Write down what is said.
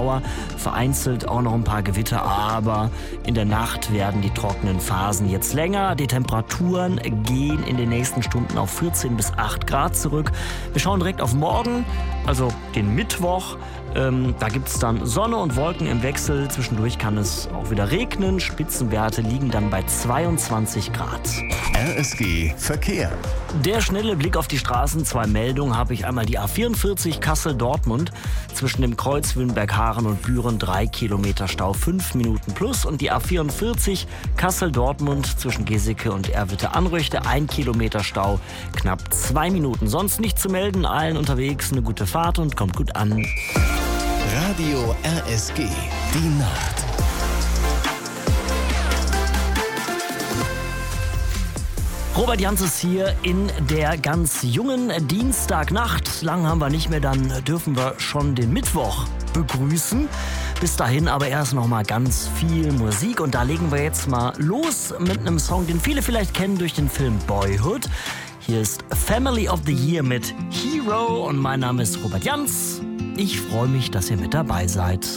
Schauer, vereinzelt auch noch ein paar Gewitter, aber in der Nacht werden die trockenen Phasen jetzt länger. Die Temperaturen gehen in den nächsten Stunden auf 14 bis 8 Grad zurück. Wir schauen direkt auf morgen, also den Mittwoch. Da gibt es dann Sonne und Wolken im Wechsel. Zwischendurch kann es auch wieder regnen. Spitzenwerte liegen dann bei 22 Grad. RSG Verkehr. Der schnelle Blick auf die Straßen. 2 Meldungen habe ich. Einmal die A44 Kassel-Dortmund. Zwischen dem Kreuz Wünnberg-Haaren und Büren 3 Kilometer Stau, 5 Minuten plus. Und die A44 Kassel-Dortmund zwischen Geseke und Erwitte-Anrüchte 1 Kilometer Stau, knapp 2 Minuten. Sonst nicht zu melden. Allen unterwegs eine gute Fahrt und kommt gut an. Radio RSG, die Nacht. Robert Janses hier in der ganz jungen Dienstagnacht. Lang haben wir nicht mehr, dann dürfen wir schon den Mittwoch begrüßen. Bis dahin aber erst noch mal ganz viel Musik. Und da legen wir jetzt mal los mit einem Song, den viele vielleicht kennen durch den Film Boyhood. Hier ist Family of the Year mit Hero und mein Name ist Robert Jans. Ich freue mich, dass ihr mit dabei seid.